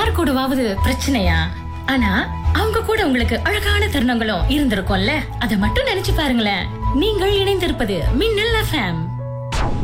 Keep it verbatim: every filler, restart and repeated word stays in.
யார் கூடவாவது பிரச்சனையா? ஆனா அவங்க கூட உங்களுக்கு அழகான தருணங்களும் இருந்திருக்கும்ல. அதை மட்டும் நினைச்சு பாருங்களேன். நீங்கள் இணைந்திருப்பது மின்னல் எஃப்எம்.